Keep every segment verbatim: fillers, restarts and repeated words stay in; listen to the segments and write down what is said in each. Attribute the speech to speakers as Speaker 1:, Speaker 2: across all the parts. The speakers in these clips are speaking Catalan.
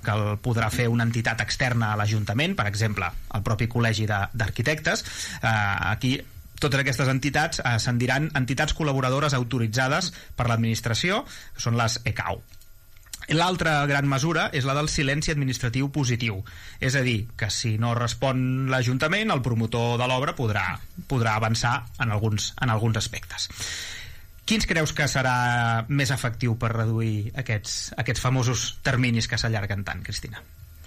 Speaker 1: que el podrà fer una entitat externa a l'Ajuntament, per exemple, el propi Col·legi d'Arquitectes. Eh, aquí totes aquestes entitats eh, se'n diran entitats col·laboradores autoritzades per l'administració, que són les E C A U. L'altra gran mesura és la del silenci administratiu positiu, és a dir, que si no respon l'Ajuntament, el promotor de l'obra podrà, podrà avançar en alguns, en alguns aspectes. Quins creus que serà més efectiu per reduir aquests, aquests famosos terminis que s'allarguen tant, Cristina?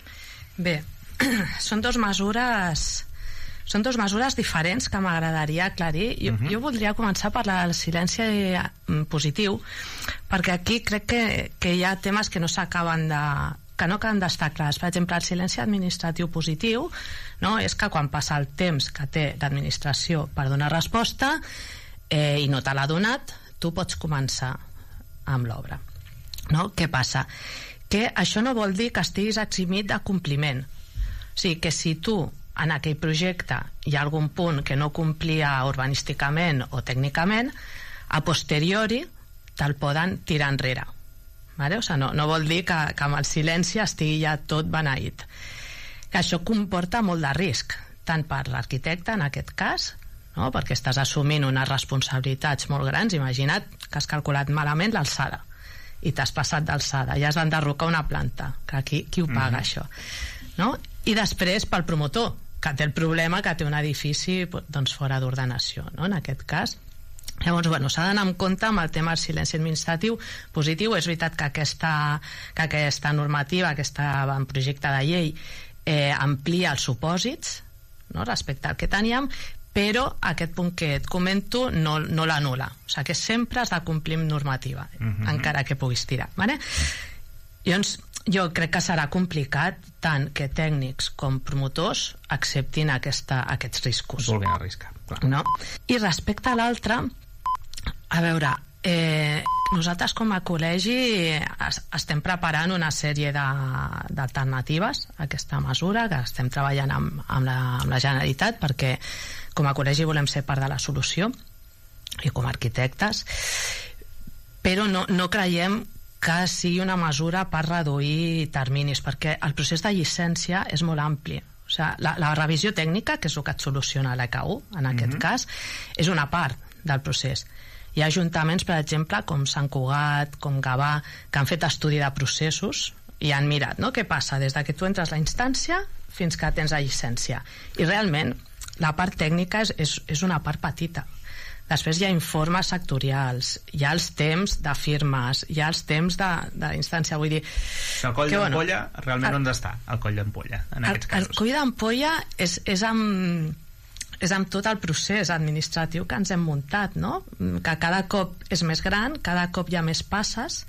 Speaker 2: Bé, són dos mesures són dos mesures diferents que m'agradaria aclarir. Jo, uh-huh. jo voldria començar per el silenci positiu, perquè aquí crec que, que hi ha temes que no s'acaben de que no acaben d'estar clars. Per exemple, el silenci administratiu positiu, no, és que quan passa el temps que té l'administració per donar resposta eh, i no te l'ha donat, tu pots començar amb l'obra. No? Què passa? Que això no vol dir que estiguis eximit de compliment. O sigui, que si tu en aquell projecte hi ha algun punt que no complia urbanísticament o tècnicament, a posteriori te'l poden tirar enrere. Vale? O sigui, no, no vol dir que, que amb el silenci estigui ja tot beneït. Que això comporta molt de risc, tant per l'arquitecte en aquest cas, no? Perquè estàs assumint unes responsabilitats molt grans. Imagina't que has calculat malament l'alçada i t'has passat d'alçada, ja has d'enderrocar una planta, que aquí qui ho paga, mm-hmm. això, no? I després pel promotor, que té el problema que té un edifici doncs, fora d'ordenació, no? En aquest cas. Llavors, bueno, s'ha d'anar en compte amb el tema del silenci administratiu positiu. És veritat que aquesta, que aquesta normativa, aquest projecte de llei eh, amplia els supòsits, no?, respecte al que teníem, però aquest punt que et comento no, no l'anul·la. O sigui que sempre has de complir amb normativa, mm-hmm. encara que puguis tirar, vale? Llavors, jo crec que serà complicat tant que tècnics com promotors acceptin aquesta, aquests riscos.
Speaker 1: Vulguin arriscar, clar.
Speaker 2: No? I respecte a l'altre, a veure, eh, nosaltres com a col·legi es, estem preparant una sèrie d'alternatives a aquesta mesura, que estem treballant amb, amb, la, amb la Generalitat, perquè com a col·legi volem ser part de la solució i com a arquitectes, però no, no creiem que sigui una mesura per reduir terminis, perquè el procés de llicència és molt ampli. O sigui, la, la revisió tècnica, que és el que et soluciona l'E C A U, en aquest mm-hmm. cas, és una part del procés. Hi ha ajuntaments, per exemple, com Sant Cugat, com Gavà, que han fet estudi de processos i han mirat, no?, què passa des de que tu entres a la instància fins que tens la llicència. I realment la part tècnica és, és, és una part petita. Després hi ha informes sectorials, hi ha els temps de firmes, hi ha els temps d'instància, vull dir...
Speaker 1: El coll d'ampolla bueno, realment on està, el coll d'ampolla, en
Speaker 2: el,
Speaker 1: aquests casos?
Speaker 2: El coll d'ampolla és, és, amb, és amb tot el procés administratiu que ens hem muntat, no? Que cada cop és més gran, cada cop hi ha més passes,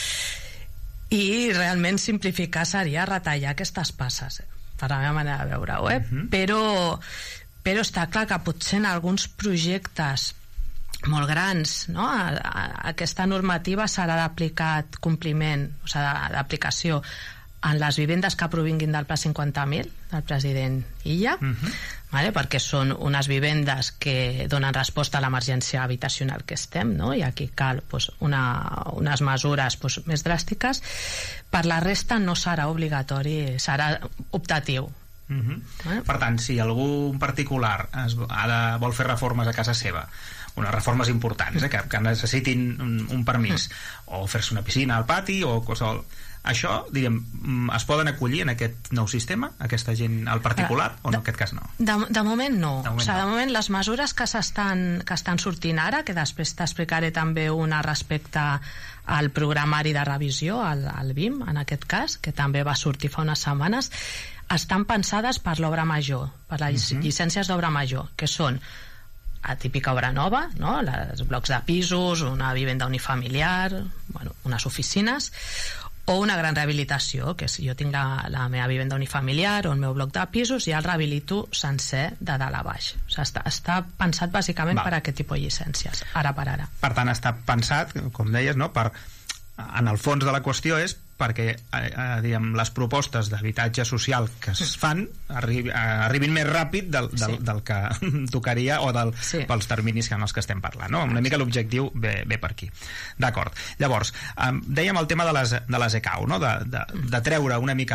Speaker 2: i realment simplificar seria retallar aquestes passes, per la meva manera de veure-ho, eh? Uh-huh. Però, però està clar que potser en alguns projectes molt grans, no? A, a, aquesta normativa serà d'aplicat compliment, o sigui, d'aplicació en les vivendes que provinguin del Pla cinquanta mil del president Illa, uh-huh. vale? Perquè són unes vivendes que donen resposta a l'emergència habitacional que estem, no? I aquí cal pues, una, unes mesures pues, més dràstiques. Per la resta no serà obligatori, serà optatiu.
Speaker 1: Uh-huh. Vale? Per tant, si algú en particular es, ha de, vol fer reformes a casa seva, unes reformes importants, eh, que, que necessitin un, un permís, o fer-se una piscina al pati o qualsevol, això, diríem, es poden acollir en aquest nou sistema, aquesta gent al particular, o en aquest cas no?
Speaker 2: De, de moment no.
Speaker 1: De moment, o sigui,
Speaker 2: de moment les mesures que s'estan que estan sortint ara, que després t'explicaré també una respecte al programari de revisió, al, al B I M, en aquest cas, que també va sortir fa unes setmanes, estan pensades per l'obra major, per les uh-huh. llicències d'obra major, que són a típica obra nova, no? Els blocs de pisos, una vivenda unifamiliar, bueno, unes oficines, o una gran rehabilitació, que si jo tinc la, la meva vivenda unifamiliar o el meu bloc de pisos, ja el rehabilito sencer de dalt a baix. O sigui, està, està pensat bàsicament Va. per aquest tipus de llicències, ara per ara.
Speaker 1: Per tant, està pensat, com deies, no? Per, en el fons de la qüestió és perquè eh, eh, diguem, les propostes d'habitatge social que es fan arribi, eh, arribin més ràpid del, del, sí. del que tocaria o del, sí. pels terminis que en els que estem parlant, no? Una mica l'objectiu ve, ve per aquí. D'acord. Llavors, eh, dèiem el tema de les, de les E C A U, no? de, de, de treure una mica